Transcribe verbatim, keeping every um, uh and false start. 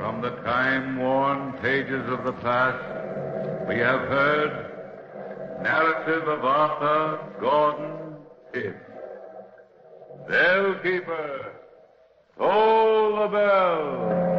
From the time-worn pages of the past, we have heard narrative of Arthur Gordon Pym. Bellkeeper, toll the bell!